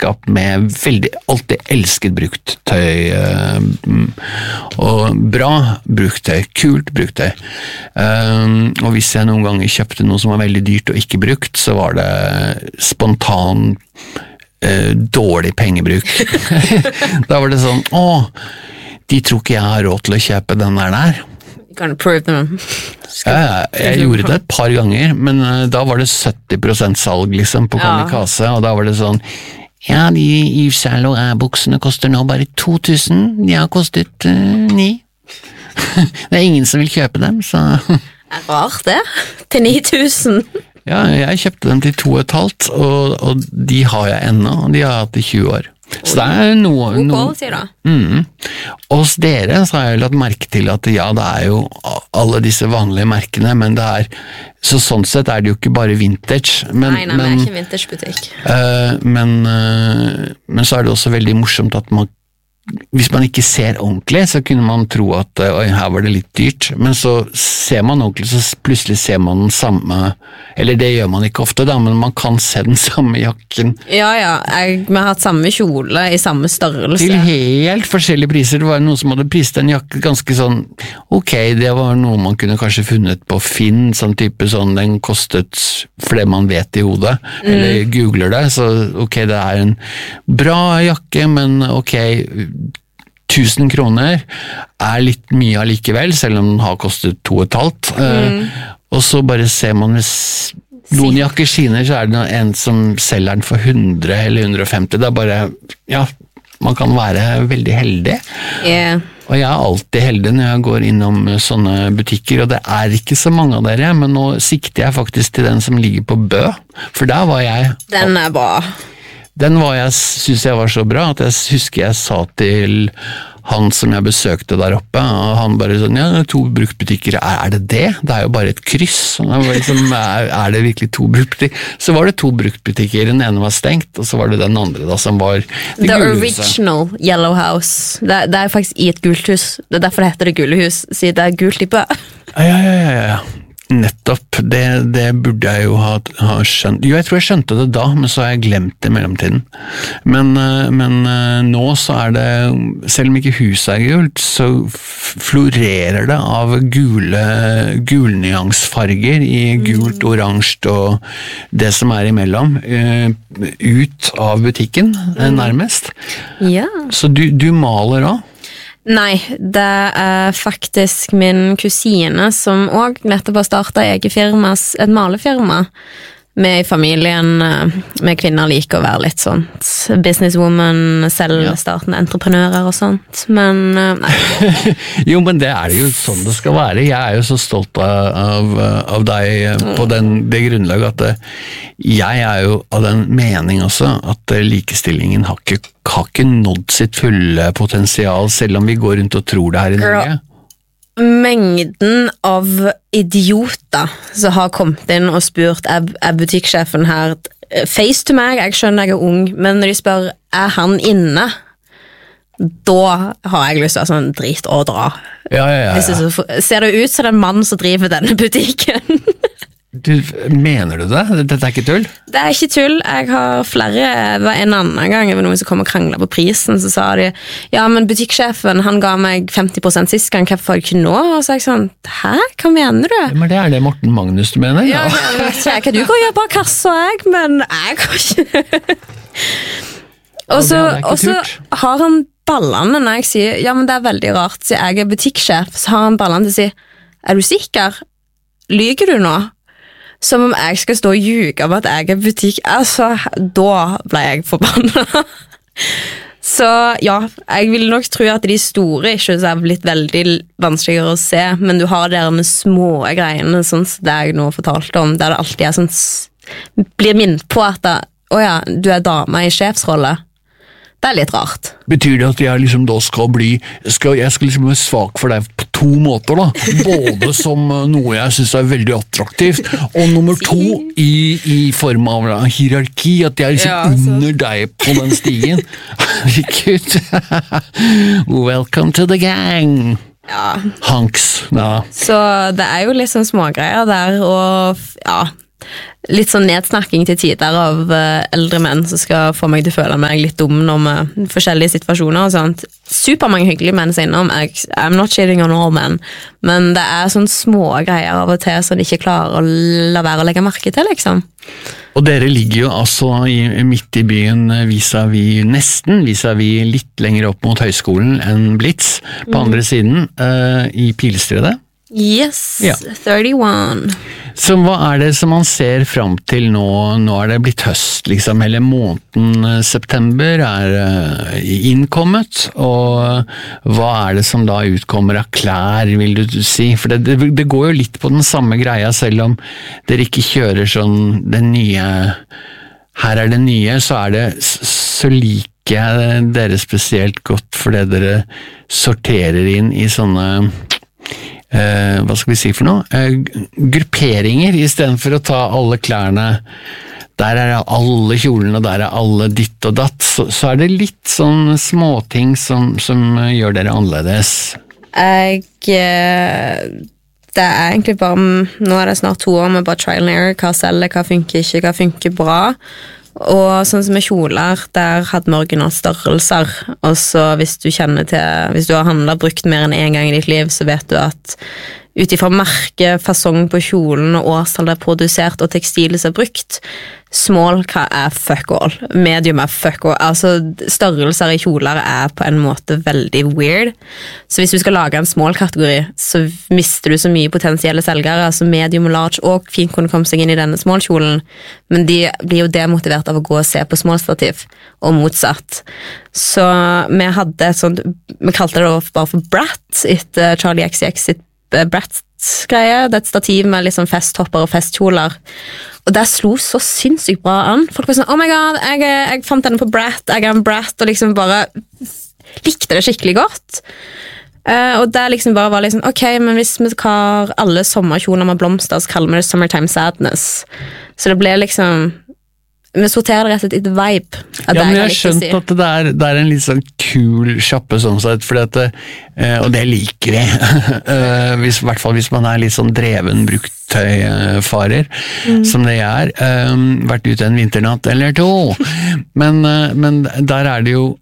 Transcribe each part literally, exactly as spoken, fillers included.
klesskap med veldig, alltid elsket brukttøy, og bra brukttøy, kult brukttøy. Og hvis jeg noen ganger kjøpte noe som var veldig dyrt og ikke brukt, så var det spontan dårlig pengebruk. Da var det sånn, åh, de tror ikke jeg har råd til å kjøpe den der der. Kan du prove them? Ja, jeg gjorde det et par ganger, men uh, da var det sytti prosent salg liksom på Kamikaze, ja. Og da var det sånn, ja, de Yves Saint Laurent-buksene koster nå bare to tusen, de har kostet uh, ni. Det er ingen som vil kjøpe dem, så... Det er rart det, til ni tusen. Ja, jeg kjøpte dem til to og et halvt, og, og de har jeg ennå, og de har jeg hatt i tjue år. Så det er noe... God noe quality da. Mm. Og hos dere så har jeg lagt merke til at ja, det er jo alle disse vanlige merkene, men det er, så sånn sett er det jo ikke bare vintage. Men, nei, nei, men, det er ikke vintagebutikk. Uh, men, uh, men så er det også veldig morsomt at man, hvis man ikke ser ordentlig, så kunne man tro at oi, her var det litt dyrt, men så ser man ordentlig, så plutselig ser man den samme, eller det gjør man ikke ofte da, men man kan se den samme jakken. Ja, ja, jeg, vi har hatt samme kjole i samme størrelse. Til helt forskjellige priser. Det var noen som hadde priset en jakke ganske sånn, ok, det var noe man kunne kanskje funnet på Finn, sånn type sånn, den kostet for det man vet i hodet, mm. eller googler det, så ok, det er en bra jakke, men ok, tusen kroner er litt mye allikevel, selv om den har kostet to og et halvt. Mm. Uh, og så bare ser man hvis noen jakker skiner, så er det en som selger den for hundre eller hundre og femti. Det er bare, ja, man kan være veldig heldig. Yeah. Og jeg er alltid heldig når jeg går innom sånne butikker, og det er ikke så mange av dere, men nå sikter jeg faktisk til den som ligger på Bø, for der var jeg... Den er bra. Den var jeg, synes jeg var så bra, at jeg husker jeg sa til han som jeg besøkte der oppe, og han bare sånn, ja, to bruktbutikker, er, er det det? Det er jo bare et kryss. Liksom, er, er det virkelig to bruktbutikker? Så var det to bruktbutikker, den ene var stengt, og så var det den andre da, som var det The original Yellow House. Det, det er faktisk i et gult hus. Det er derfor det heter det gule hus, siden det er gult i Bø. Ja, ja, ja, ja, ja. Nettopp, det, det burde jeg jo ha, ha skjønt. Jo, jeg tror jeg skjønte det da, men så har jeg glemt det i mellomtiden. Men, men nå så er det, selv om ikke huset er gult, så florerer det av gule, gulnyansfarger i gult, oransje og det som er imellom, ut av butikken, nærmest. Ja. Så du, du maler også? Nei, det er faktisk min kusine som også nettopp har startet eget firma, et malefirma. Med i familien, med kvinner liker å være litt sånt businesswoman, selvstartende entreprenører og sånt, men nei. Jo, men det er det jo sånn det skal være. Jeg er jo så stolt av, av deg på den, det grunnlaget at jeg er jo av den mening også at likestillingen har ikke, har ikke nådd sitt fulle potensial, selv om vi går rundt og tror det her i Norge. Mengden av idioter som har kommet inn og spurt er, er butikksjefen her face to meg, jeg skjønner jeg er ung, men når de spør er han inne, da har jeg lyst til å ha sånn drit og dra. Ja, ja, ja, ja. Så, ser det ut som det er en mann som driver denne butikken? Du, mener du det? Dette er ikke tull? Det er ikke tull. Jeg har flere, det var en annen gang det var noen som kom og kranglet på prisen, så sa de, ja, men butikksjefen, han ga meg femti prosent sist gang, hvorfor får jeg ikke nå? Og så er jeg sånn, hæ? Hva mener du? Men det er det Morten Magnus du mener? Ja, jeg vet ikke, du går jo bare kassa, jeg, men jeg går ikke. Og så, og så har han ballene når jeg sier, ja, men det er veldig rart, så jeg er butikksjef, så har han ballene til å si, er du sikker? Lyger du nå? Som om jeg skal stå og ljuge om at jeg er butikk, altså, da ble jeg forbannet. Så ja, jeg vil nok tro at de store ikke er blitt veldig vanskeligere å se, men du har der med små greiene, sånn som det jeg nå fortalte om, der det alltid er sånn, blir minnet på at det, åja, du er dame i sjefsrolle. Det er litt rart. Betyr det at jeg liksom da skal bli, skal, jeg skal liksom være svak for deg på to måter da? Både som noe jeg synes er veldig attraktivt, og nummer to i, i form av hierarki, at jeg liksom ja, altså. Under deg på den stigen. Herregud. Welcome to the gang. Ja. Hanks. Ja. Så det er jo litt sånn smågreier der, og ja, litt sånn nedsnakking til tider av uh, eldre menn som skal få meg til å føle meg litt dum når med forskjellige situasjoner og sånt. Supermange hyggelige menn seg innom. Jeg, I'm not shitting on all men, men det er sånn små greier av og til som de ikke klarer å la være å legge merke til, liksom. Og dere ligger jo altså i, midt i byen vis-à-vis, nesten vis-à-vis litt lenger opp mot høyskolen enn Blitz, på mm. andre siden, uh, i Pilestredet. Yes, ja. thirty-one. Så hva er det som man ser frem til nå? Nå er det blitt høst, liksom. Hele måneden september er uh, innkommet, og hva er det som da utkommer av klær, vil du si? For det, det, det går jo litt på den samme greia, selv om dere ikke kjører sånn den nye, her er det nye, så er det, så liker jeg dere spesielt godt, fordi dere sorterer inn i sånne Uh, hva skal vi si for noe? Uh, grupperinger, i stedet for å ta alle klærne, der er alle kjolene, og der er alle ditt og datt, så, så er det litt sånn småting som, som gjør dere annerledes. Jeg, det er egentlig bare, nå er det snart to år med bare trial and error, hva selger, hva funker ikke, hva funker bra. Og sånn som med kjoler, der hadde vi originale størrelser, og så hvis du kjenner til, hvis du har handlet brukt mer enn en gang i ditt liv, så vet du at utifra merke, fasong på kjolen og årstall det er produsert og tekstilet som er brukt, small er fuck all, medium er fuck all, altså størrelser i kjoler er på en måte veldig weird, så hvis du skal lage en small kategori, så mister du så mye potensielle selgere, altså medium og large og fint kunne komme seg inn i denne small kjolen, men de blir jo demotivert av å gå og se på small stativ, og motsatt. Så vi hadde et sånt, vi kalte det bare for Brat, etter Charlie X C X sitt Bratz-greie, det er et stativ med liksom festtopper og festkjoler, og det slo så sinnssykt bra an. Folk var sånn, oh my god, jeg, jeg fant denne på Brat, jeg er en Brat, og liksom bare likte det skikkelig godt. Uh, og det liksom bare var liksom, ok, men hvis vi har alle sommerkjoler med blomster, så kaller vi det Summertime Sadness. Så det ble liksom, vi sorterer det rett og slett i vibe. Ja, men jeg har skjønt si. At det er, det er en litt sånn kul kjappe sånn sett, fordi at det, og det liker vi, hvis, i hvert fall hvis man er litt sånn dreven bruktøyfarer, mm. som det er, um, vært ute en vinternatt eller to, men, men der er det jo,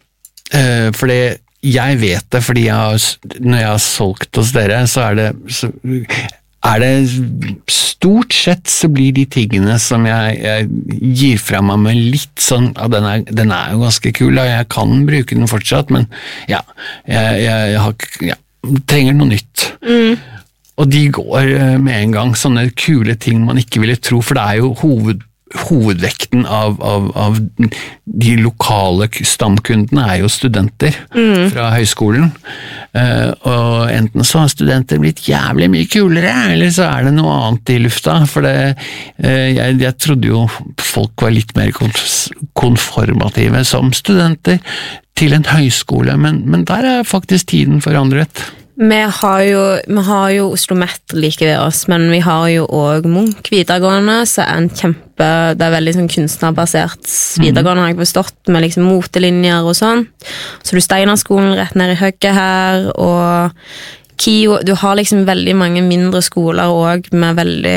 uh, fordi jeg vet det, fordi jeg har, når jeg har solgt hos dere, så er det, så, er det stort sett så blir de tingene som jeg, jeg gir fra meg med litt sånn, ja, den er, den er jo ganske kul, og jeg kan bruke den fortsatt, men ja, jeg, jeg, jeg har, ja, trenger noe nytt. Mm. Og de går med en gang, sånne kule ting man ikke ville tro, for det er jo hoved hovedvekten av, av, av de lokale stamkundene er jo studenter mm. fra høyskolen, uh, og enten så har studenter blitt jævlig mye kulere, eller så er det noe annet i lufta, for det, uh, jeg, jeg trodde jo folk var litt mer konformative som studenter til en høyskole, men, men der er faktisk tiden forandret. Vi har jo, vi har jo Oslo Met like ved oss, men vi har jo også Munch videregående, så er en kjempe, det er veldig sånn kunstnerbasert videregående, har jeg forstått, med liksom motelinjer og sånn. Så du Steinerskolen rett ned i høgget her, og KIO, du har liksom veldig mange mindre skoler også, med veldig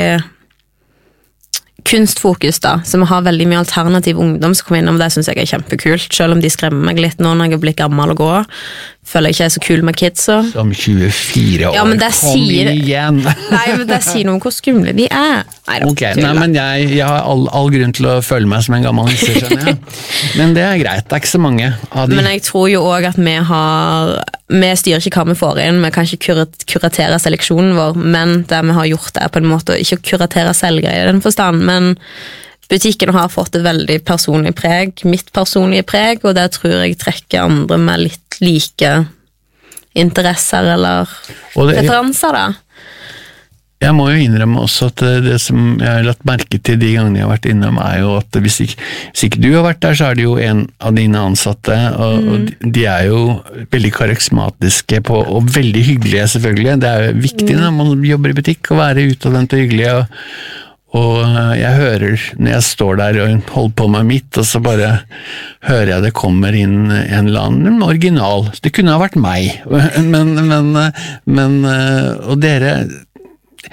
kunstfokus da, som har veldig mye alternativ ungdom som kommer inn, og det synes jeg er kjempekult, selv om de skremmer meg litt nå når jeg er blitt gammel og gå. Føler jeg ikke er så kul med kidsa. Som tjuefire år, ja, men det kom sier, igjen! Nei, men det sier noe om hvor skumle de er. Nei, ok, nei, men jeg, jeg har all, all grunn til å føle meg som en gammel nisse, skjønner jeg. Men det er greit, det er ikke så mange av de. Men jeg tror jo også at vi har, vi styrer ikke hva vi får inn, vi kan ikke kurat, kuratere seleksjonen vår, men det vi har gjort er på en måte ikke å kuratere selvgreier i den forstand, men butikken har fått et veldig personlig preg, mitt personlige preg, og det tror jeg trekker andre med litt like interesser eller det, referanser da. Jeg må jo innrømme også at det som jeg har lagt merke til de gangene jeg har vært innom er jo at hvis ikke, hvis ikke du har vært der, så er det jo en av dine ansatte, og, mm. og de er jo veldig karismatiske på, og veldig hyggelige selvfølgelig. Det er jo viktig mm. når man jobber i butikk å være utadvendt og hyggelig, og Og jeg hører, når jeg står der og holder på med mitt, og så bare hører jeg det kommer inn en eller annen original. Det kunne ha vært meg, men, men, men og dere,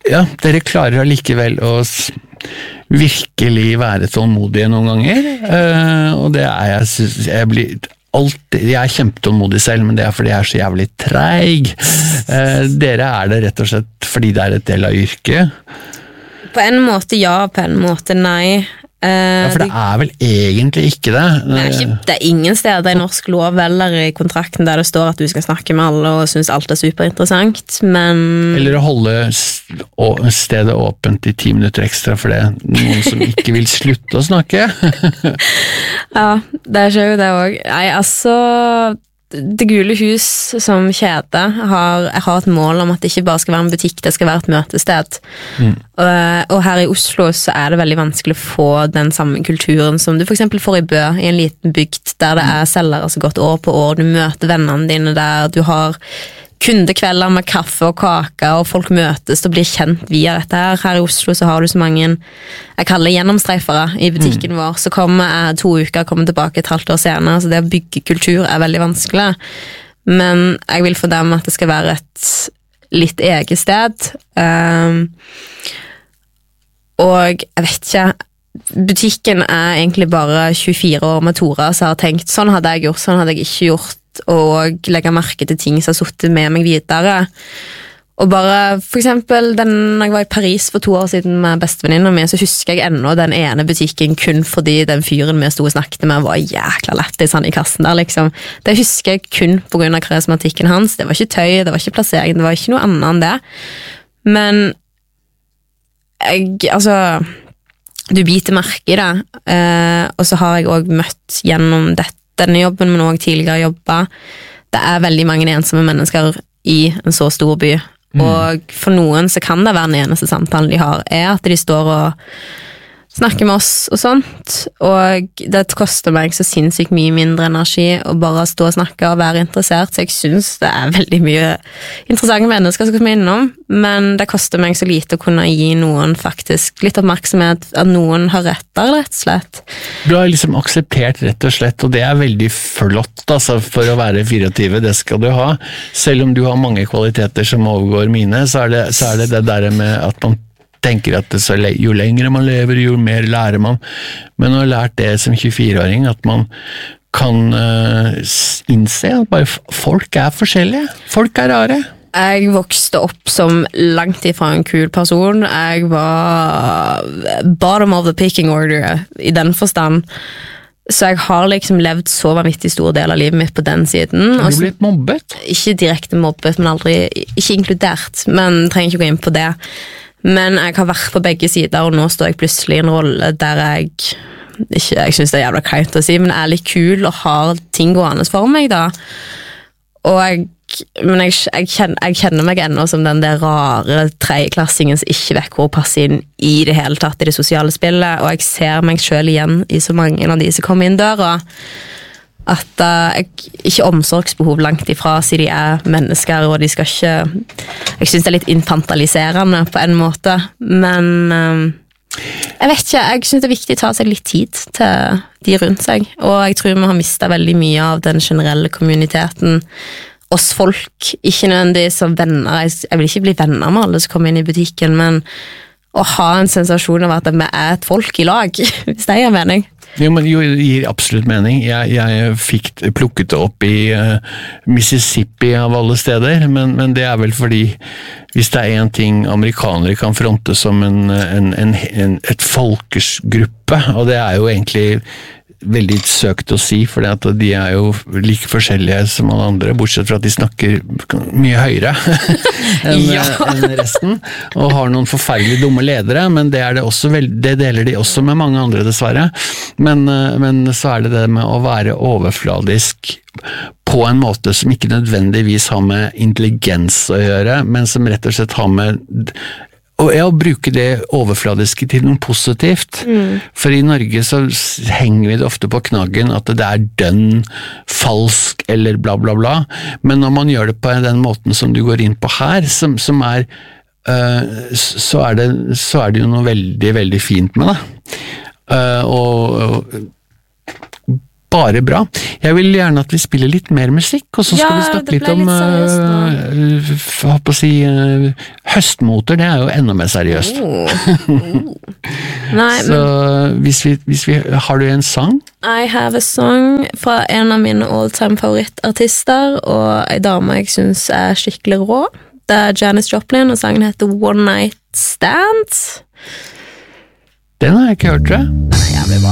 ja, dere klarer allikevel å virkelig være tålmodige noen ganger, uh, og det er jeg, synes, jeg blir alltid, jeg er kjempetålmodig selv, men det er fordi jeg er så jævlig treig. Uh, dere er det rett og slett fordi det er et del av yrket. På en måte ja, på en måte nei. Ja, for det er vel egentlig ikke det. Det er, ikke, det er ingen steder i norsk lov eller i kontrakten der det står at du skal snakke med alle og synes alt er superinteressant, men... Eller å holde stedet åpent i ti minutter ekstra for det noen som ikke vil slutte å snakke. Ja, det er jo det også. Nei, altså... Det Gule Hus som kjede har, jeg har et mål om at det ikke bare skal være en butikk, det skal være et møtested. Mm. Og, og her i Oslo så er det veldig vanskelig å få den samme kulturen som du for eksempel får i Bø, i en liten bygd der det er selgere som gått år på år, du møter vennene dine der, du har kundekvelder med kaffe og kake, og folk møtes og blir kjent via dette her. Her i Oslo så har du så mange, jeg kaller det gjennomstreifere i butikken mm. vår, så kommer jeg to uker, kommer tilbake et halvt år senere, så det å bygge kultur er veldig vanskelig. Men jeg vil for dem at det skal være et litt eget sted. Um, og jeg vet ikke, butikken er egentlig bare tjuefire år med Tora, så jeg har tenkt, sånn hadde jeg gjort, sånn hadde jeg ikke gjort, og legge merke til ting som har suttet med meg videre. Og bare, for eksempel, den, når jeg var i Paris for to år siden med bestevenninna mi, så husker jeg ennå den ene butikken kun fordi den fyren vi stod og snakket med var jækla lettis han i kassen der, liksom. Det husker jeg kun på grunn av karismatikken hans. Det var ikke tøy, det var ikke plassering, det var ikke noe annet enn det. Men jeg, altså... Du biter merke i det, eh, og så har jeg også møtt gjennom dette denne jobben, men også tidligere jobber. Det er veldig mange ensomme mennesker i en så stor by, mm. og for noen så kan det være den eneste samtalen de har, er at de står og snakker med oss og sånt, og det koster meg så sinnssykt mye mindre energi å bare stå og snakke og være interessert, så jeg synes det er veldig mye interessante mennesker som kommer innom, men det koster meg så lite å kunne gi noen faktisk litt oppmerksomhet, at noen har retter, rett og slett. Du har liksom akseptert rett og slett, og det er veldig flott, altså, for å være fireogtyve, det skal du ha. Selv om du har mange kvaliteter som overgår mine, så er det så er det, det der med at man tenker at det så, jo lengre man lever, jo mer lærer man. Men å ha lært det som tjuefire-åring, at man kan uh, innse at bare folk er forskjellige. Folk er rare. Jeg vokste opp som langt ifra en kul person. Jeg var bottom of the picking order i den forstand. Så jeg har liksom levd så vanvittig stor del av livet mitt på den siden. Har du blitt mobbet? Ikke direkte mobbet, men aldri, ikke inkludert. Men trenger ikke gå inn på det. Men jeg har vært på begge sider, og nå står jeg plutselig i en rolle der jeg ikke, jeg synes det er jævla kleint å si, men er litt kul og har ting gående for meg da. Og jeg, men jeg, jeg, kjenner, jeg kjenner meg ennå som den der rare tredjeklassingen som ikke vet hvor å passe inn i det hele tatt i det sosiale spillet, og jeg ser meg selv igjen i så mange av de som kommer inn døra. At uh, jeg ikke omsorgsbehov langt ifra, siden de er mennesker, og de skal ikke... Jeg synes det er litt infantaliserende på en måte, men uh, jeg vet ikke, jeg synes det er viktig å ta seg litt tid til de rundt seg, og jeg tror vi har mistet veldig mye av den generelle kommuniteten, oss folk, ikke nødvendigvis som venner, jeg, jeg vil ikke bli venner med alle som kommer inn i butikken, men å ha en sensasjon av at vi er et folk i lag, hvis det gir mening. Jo, men jo, det gir absolutt mening. Jeg, jeg fikk plukket det opp i uh, Mississippi av alle steder, men, men det er vel fordi hvis det er en ting amerikanere kan fronte som en, en, en, en, et folkesgruppe, og det er jo egentlig veldig søkt å si, for de er jo like forskjellige som alle andre, bortsett fra at de snakker mye høyere enn ja. enn resten, og har noen forferdelig dumme ledere, men det, er det, også veld, det deler de også med mange andre dessverre, men, men så er det det med å være overfladisk på en måte som ikke nødvendigvis har med intelligens å gjøre, men som rett og slett har med og jeg å bruke det overfladiske til noe positivt, mm. for i Norge så henger vi det ofte på knaggen at det er dønn, falsk eller bla bla bla, men når man gjør det på den måten som du går inn på her, som, som er, uh, så, er det, så er det jo noe veldig, veldig fint med det. Uh, og bare bra. Jeg vil gjerne at vi spiller litt mer musikk, og så skal Ja, vi snakke det litt ble om litt seriøst nå. uh, f- hva på å si, uh, høstmoter, det er jo enda mer seriøst. Oh. Oh. Nei, Så hvis vi, hvis vi, har du en sang? I Have a Song fra en av mine all-time favorittartister, og en dame jeg synes er skikkelig rå. Det er Janis Joplin, og sangen heter One Night Stand. Den har jeg ikke hørt, tror jeg. Den er jævlig bra.